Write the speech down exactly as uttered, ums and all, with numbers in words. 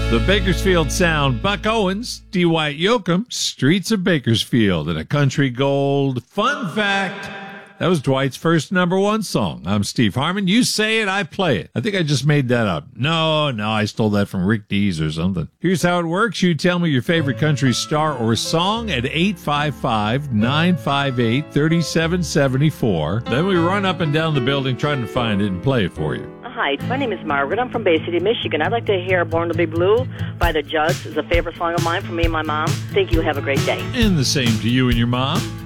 The Bakersfield Sound, Buck Owens, D. White Yoakam, Streets of Bakersfield, and a country gold. Fun fact, that was Dwight's first number one song. I'm Steve Harmon. You say it, I play it. I think I just made that up. No, no, I stole that from Rick Dees or something. Here's how it works. You tell me your favorite country star or song at eight five five, nine five eight, three seven seven four. Then we run up and down the building trying to find it and play it for you. Hi, my name is Margaret. I'm from Bay City, Michigan. I'd like to hear Born to be Blue by the Judds. It's a favorite song of mine for me and my mom. Thank you. Have a great day. And the same to you and your mom.